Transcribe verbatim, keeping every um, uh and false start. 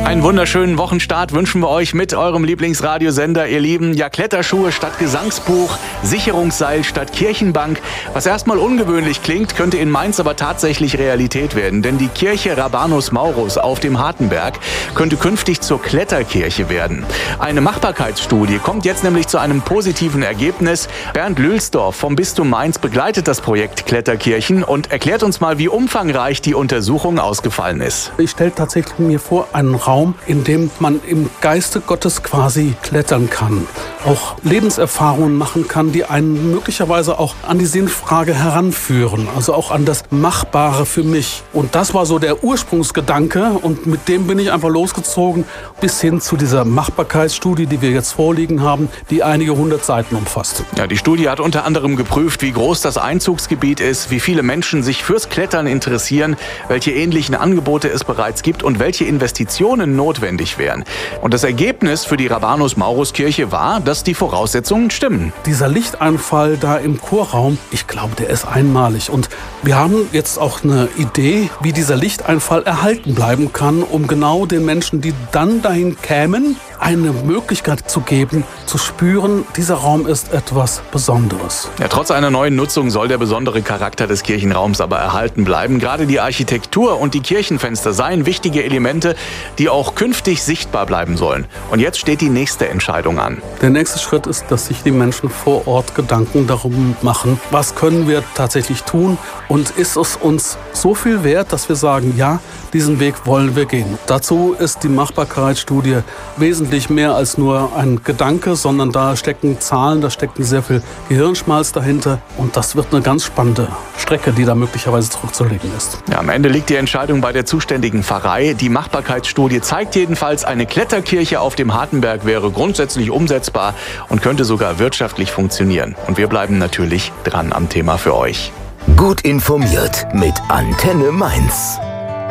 Einen wunderschönen Wochenstart wünschen wir euch mit eurem Lieblingsradiosender, ihr Lieben. Ja, Kletterschuhe statt Gesangsbuch, Sicherungsseil statt Kirchenbank. Was erstmal ungewöhnlich klingt, könnte in Mainz aber tatsächlich Realität werden. Denn die Kirche Rabanus Maurus auf dem Hartenberg könnte künftig zur Kletterkirche werden. Eine Machbarkeitsstudie kommt jetzt nämlich zu einem positiven Ergebnis. Bernd Lülsdorf vom Bistum Mainz begleitet das Projekt Kletterkirchen und erklärt uns mal, wie umfangreich die Untersuchung ausgefallen ist. Ich stelle tatsächlich mir vor, einen Raum, in dem man im Geiste Gottes quasi klettern kann, auch Lebenserfahrungen machen kann, die einen möglicherweise auch an die Sinnfrage heranführen, also auch an das Machbare für mich. Und das war so der Ursprungsgedanke und mit dem bin ich einfach losgezogen bis hin zu dieser Machbarkeitsstudie, die wir jetzt vorliegen haben, die einige hundert Seiten umfasst. Ja, die Studie hat unter anderem geprüft, wie groß das Einzugsgebiet ist, wie viele Menschen sich fürs Klettern interessieren, welche ähnlichen Angebote es bereits gibt und welche Investitionen notwendig wären. Und das Ergebnis für die Rabanus Maurus Kirche war, dass die Voraussetzungen stimmen. Dieser Lichteinfall da im Chorraum, ich glaube, der ist einmalig. Und wir haben jetzt auch eine Idee, wie dieser Lichteinfall erhalten bleiben kann, um genau den Menschen, die dann dahin kämen, eine Möglichkeit zu geben, zu spüren, dieser Raum ist etwas Besonderes. Ja, trotz einer neuen Nutzung soll der besondere Charakter des Kirchenraums aber erhalten bleiben. Gerade die Architektur und die Kirchenfenster seien wichtige Elemente, die auch künftig sichtbar bleiben sollen. Und jetzt steht die nächste Entscheidung an. Der nächste Schritt ist, dass sich die Menschen vor Ort Gedanken darum machen, was können wir tatsächlich tun und ist es uns so viel wert, dass wir sagen, ja, diesen Weg wollen wir gehen. Dazu ist die Machbarkeitsstudie wesentlich mehr als nur ein Gedanke, sondern da stecken Zahlen, da steckt sehr viel Gehirnschmalz dahinter und das wird eine ganz spannende Strecke, die da möglicherweise zurückzulegen ist. Ja, am Ende liegt die Entscheidung bei der zuständigen Pfarrei. Die Machbarkeitsstudie zeigt jedenfalls, eine Kletterkirche auf dem Hartenberg wäre grundsätzlich umsetzbar und könnte sogar wirtschaftlich funktionieren. Und wir bleiben natürlich dran am Thema für euch. Gut informiert mit Antenne Mainz.